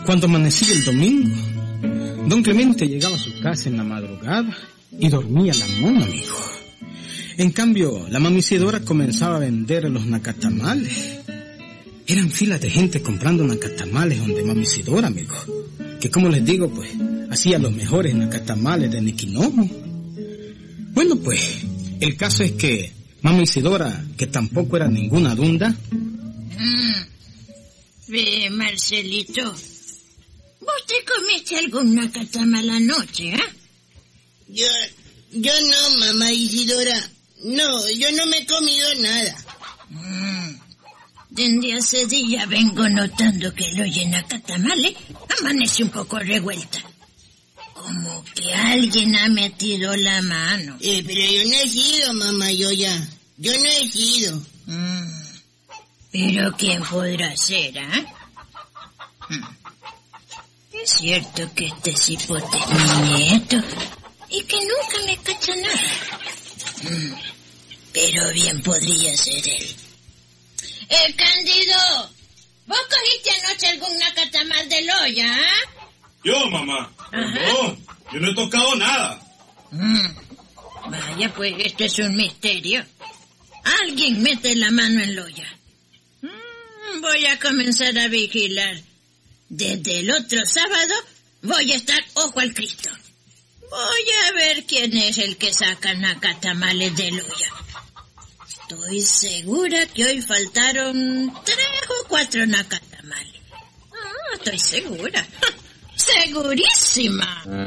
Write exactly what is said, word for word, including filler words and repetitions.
Cuando amanecía el domingo, don Clemente llegaba a su casa en la madrugada y dormía la mona, amigo. En cambio, la mami Isidora comenzaba a vender los nacatamales. Eran filas de gente comprando nacatamales donde mami Isidora, amigo. Que como les digo, pues, hacía los mejores nacatamales de Niquinomo. Bueno, pues, el caso es que mami Isidora, que tampoco era ninguna dunda. Mm. Ve, Marcelito, ¿vos te comiste algún nacatamal anoche, eh? Yo, yo no, mamá Isidora. No, yo no me he comido nada. Mm. Desde hace día vengo notando que el hoyo en nacatamales amanece un poco revuelta. Como que alguien ha metido la mano. Eh, pero yo no he sido, mamá, yo ya. Yo no he sido. Mm. Pero ¿quién podrá ser, eh? Mm. Es cierto que este cipote es mi nieto y que nunca me cacha nada. Mm. Pero bien podría ser él. ¡Eh, Cándido! ¿Vos cogiste anoche algún nacatamal de olla, ah? Yo, mamá. Ajá. No, yo no he tocado nada. Mm. Vaya, pues esto es un misterio. Alguien mete la mano en la olla. Mm, voy a comenzar a vigilar. Desde el otro sábado voy a estar ojo al Cristo. Voy a ver quién es el que saca nacatamales de la olla. Estoy segura que hoy faltaron tres o cuatro nacatamales. Ah, estoy segura. Segurísima.